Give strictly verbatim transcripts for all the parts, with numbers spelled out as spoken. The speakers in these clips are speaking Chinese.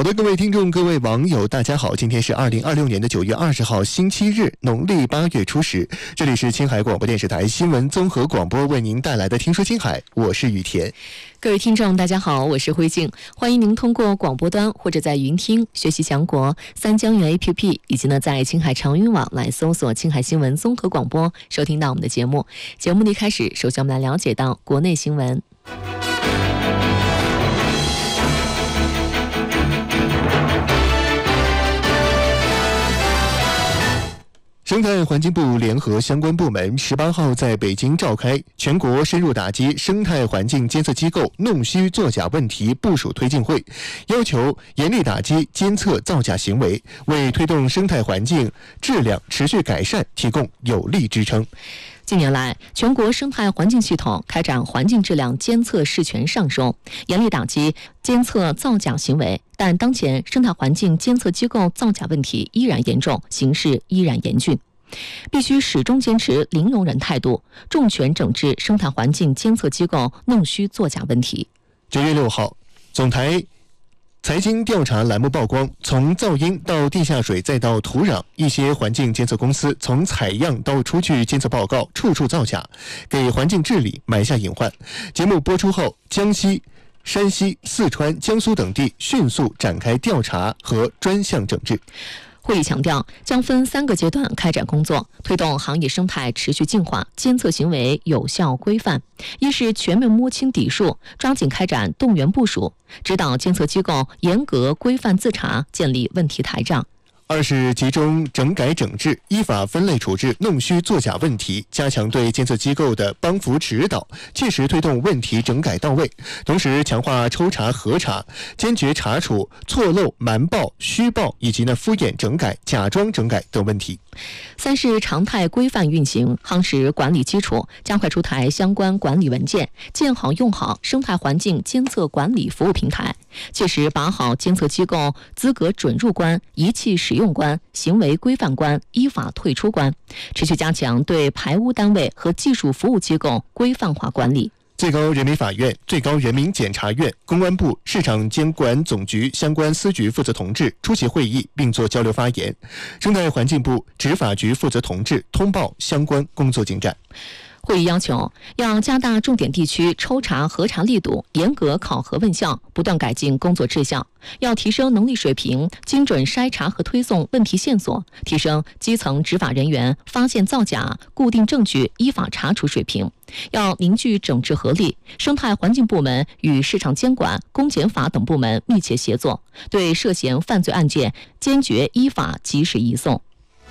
好的，各位听众，各位网友，大家好，今天是二零二六年的九月二十号，星期日，农历八月初十。这里是青海广播电视台新闻综合广播为您带来的《听说青海》，我是雨田。 各位听众，大家好，我是慧静，欢迎您通过广播端或者在云听、学习强国、三江源 A P P 以及呢在青海长云网来搜索青海新闻综合广播，收听到我们的节目。节目的一开始，首先我们来了解到国内新闻。 生态环境部联合相关部门十八号在北京召开全国深入打击生态环境监测机构弄虚作假问题部署推进会，要求严厉打击监测造假行为，为推动生态环境质量持续改善提供有力支撑。 近年来，全国生态环境系统开展环境质量监测事权上升，严厉打击监测造假行为，但当前生态环境监测机构造假问题依然严重，形势依然严峻，必须始终坚持零容忍态度，重拳整治生态环境监测机构弄虚作假问题。 九月六号，总台财经调查栏目曝光，从噪音到地下水再到土壤，一些环境监测公司从采样到出具监测报告，处处造假，给环境治理埋下隐患。节目播出后，江西、山西、四川、江苏等地迅速展开调查和专项整治。 会议强调，将分三个阶段开展工作，推动行业生态持续净化，监测行为有效规范。一是全面摸清底数，抓紧开展动员部署，指导监测机构严格规范自查，建立问题台账。 二是集中整改整治，依法分类处置弄虚作假问题，加强对监测机构的帮扶指导，切实推动问题整改到位。同时强化抽查核查，坚决查处错漏、瞒报、虚报以及呢敷衍整改、假装整改等问题。 三是常态规范运行，夯实管理基础，加快出台相关管理文件，建好用好生态环境监测管理服务平台，切实把好监测机构资格准入关、仪器使用关、行为规范关、依法退出关，持续加强对排污单位和技术服务机构规范化管理。 最高人民法院、最高人民检察院、公安部市场监管总局相关司局负责同志出席会议并作交流发言，生态环境部执法局负责同志通报相关工作进展。 会议要求，要加大重点地区抽查核查力度，严格考核问效，不断改进工作质效。要提升能力水平，精准筛查和推送问题线索，提升基层执法人员发现造假、固定证据、依法查处水平。要凝聚整治合力，生态环境部门与市场监管、公检法等部门密切协作，对涉嫌犯罪案件坚决依法及时移送。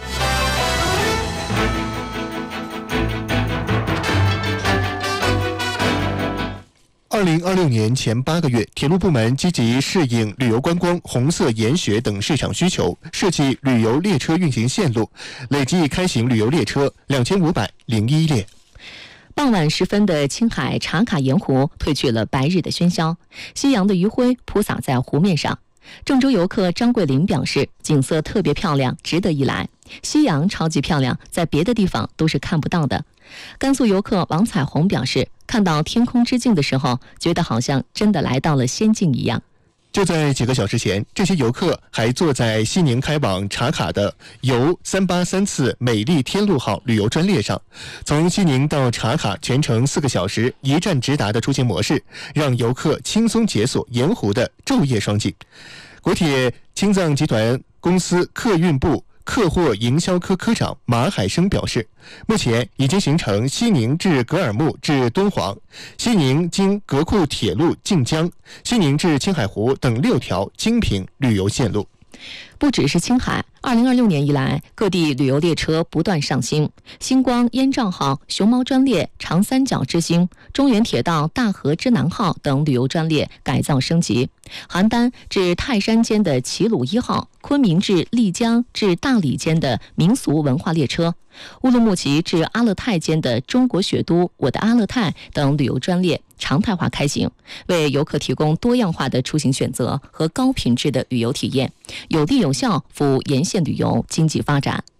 二零二六年前八个月，铁路部门积极适应旅游观光、红色研学等市场需求，设计旅游列车运行线路，累计开行旅游列车两千五百零一列。 傍晚时分的青海茶卡盐湖褪去了白日的喧嚣，夕阳的余晖铺洒在湖面上。郑州游客张桂林表示，景色特别漂亮，值得一来。夕阳超级漂亮，在别的地方都是看不到的。甘肃游客王彩虹表示，看到天空之镜的时候，觉得好像真的来到了仙境一样。 就在几个小时前，这些游客还坐在西宁开往茶卡的游三八三次美丽天路号旅游专列上，从西宁到茶卡全程四个小时，一站直达的出行模式，让游客轻松解锁盐湖的昼夜双景。国铁青藏集团公司客运部客货营销科科长马海生表示，目前已经形成西宁至格尔木至敦煌、西宁经格库铁路进江、西宁至青海湖等六条精品旅游线路。 不只是青海，二零二六年以来，各地旅游列车不断上新，星光燕赵号、熊猫专列、长三角之星、中原铁道大河之南号等旅游专列改造升级，邯郸至泰山间的齐鲁一号、昆明至丽江至大理间的民俗文化列车、乌鲁木齐至阿勒泰间的中国雪都我的阿勒泰等旅游专列常态化开行，为游客提供多样化的出行选择和高品质的旅游体验，有力有效服务沿线旅游经济发展。